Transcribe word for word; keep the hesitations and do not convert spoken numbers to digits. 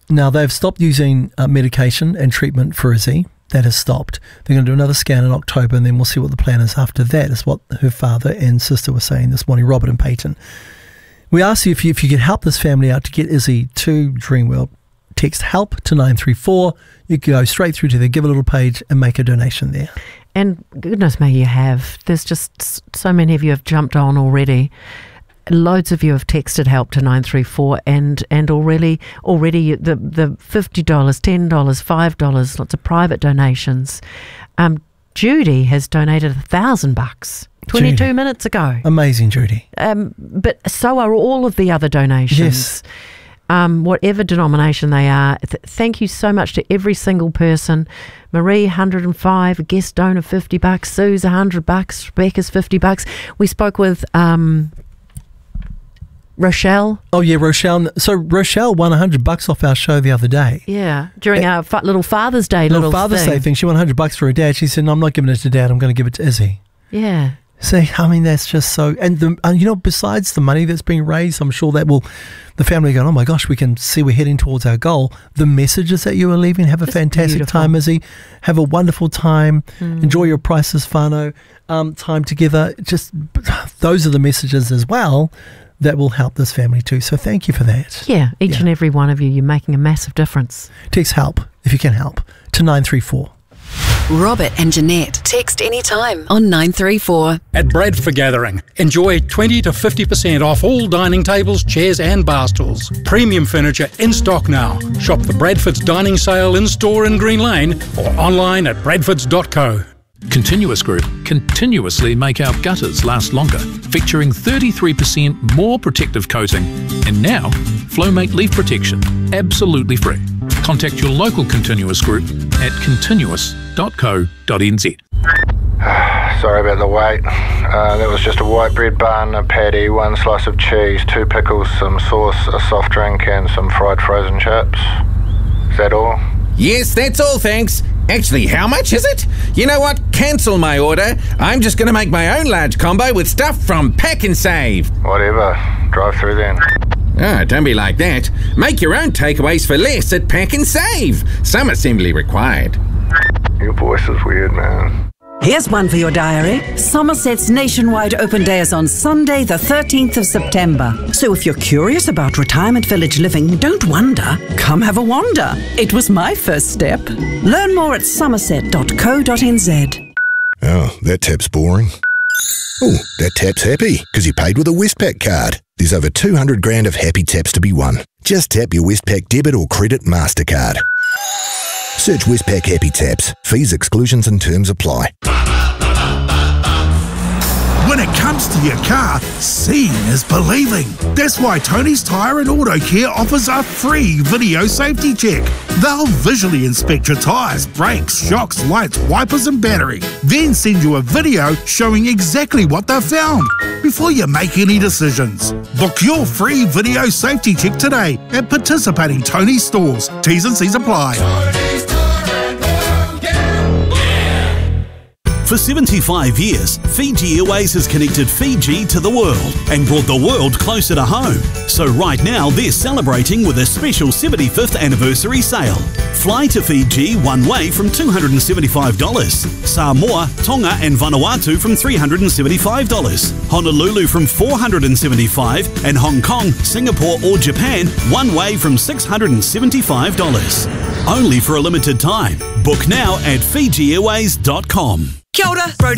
Now, they've stopped using uh, medication and treatment for Izzy. That has stopped. They're going to do another scan in October, and then we'll see what the plan is after that, is what her father and sister were saying this morning, Robert and Peyton. We asked you if you, if you could help this family out to get Izzy to Dreamworld. Text HELP to nine three four. You can go straight through to the Give a Little page and make a donation there. And goodness me, you have. There's just so many of you have jumped on already. Loads of you have texted HELP to nine three four, and and already already the the fifty dollars, ten dollars, five dollars, lots of private donations. Um, Judy has donated a thousand bucks twenty-two Judy. minutes ago. Amazing, Judy. Um, but so are all of the other donations. Yes. Um, whatever denomination they are. Th- thank you so much to every single person. Marie, one hundred and five, a guest donor, fifty bucks. Sue's one hundred bucks. Rebecca's fifty bucks. We spoke with um. Rochelle. Oh, yeah, Rochelle. So Rochelle won one hundred bucks off our show the other day. Yeah, during uh, our fa- little Father's Day little, little Father's thing. Day thing. She won one hundred bucks for her dad. She said, no, I'm not giving it to Dad. I'm going to give it to Izzy. Yeah. See, I mean, that's just so... And, the, and, you know, besides the money that's being raised, I'm sure that will... The family going, oh, my gosh, we can see we're heading towards our goal. The messages that you are leaving, have a it's fantastic beautiful. time, Izzy. Have a wonderful time. Mm. Enjoy your Priceless Whānau um, time together. Just those are the messages as well that will help this family too. So thank you for that. Yeah, each yeah. and every one of you, you're making a massive difference. Text HELP, if you can help, to nine three four. Robert and Jeanette. Text anytime on nine three four. At Bradford Gathering, enjoy twenty to fifty percent off all dining tables, chairs and bar stools. Premium furniture in stock now. Shop the Bradford's Dining Sale in-store in Green Lane or online at bradfords dot co. Continuous Group continuously make our gutters last longer, featuring thirty-three percent more protective coating. And now, Flowmate Leaf Protection, absolutely free. Contact your local Continuous Group at continuous dot co dot n z. Sorry about the wait. Uh, that was just a white bread bun, a patty, one slice of cheese, two pickles, some sauce, a soft drink and some fried frozen chips. Is that all? Yes, that's all, thanks. Actually, how much is it? You know what? Cancel my order. I'm just going to make my own large combo with stuff from Pack and Save. Whatever. Drive through then. Ah, don't be like that. Make your own takeaways for less at Pack and Save. Some assembly required. Your voice is weird, man. Here's one for your diary. Somerset's nationwide open day is on Sunday, the thirteenth of September. So if you're curious about retirement village living, don't wonder. Come have a wander. It was my first step. Learn more at somerset dot co dot n z. Oh, that tap's boring. Oh, that tap's happy because you paid with a Westpac card. There's over two hundred grand of happy taps to be won. Just tap your Westpac debit or credit MasterCard. Search Westpac Happy Taps. Fees, exclusions and terms apply. When it comes to your car, seeing is believing. That's why Tony's Tyre and Auto Care offers a free video safety check. They'll visually inspect your tyres, brakes, shocks, lights, wipers and battery. Then send you a video showing exactly what they've found before you make any decisions. Book your free video safety check today at participating Tony's stores. T's and C's apply. For seventy-five years, Fiji Airways has connected Fiji to the world and brought the world closer to home. So right now, they're celebrating with a special seventy-fifth anniversary sale. Fly to Fiji one way from two hundred seventy-five dollars. Samoa, Tonga and Vanuatu from three hundred seventy-five dollars. Honolulu from four hundred seventy-five dollars. And Hong Kong, Singapore or Japan one way from six hundred seventy-five dollars. Only for a limited time. Book now at fiji airways dot com. Kia ora, Brodie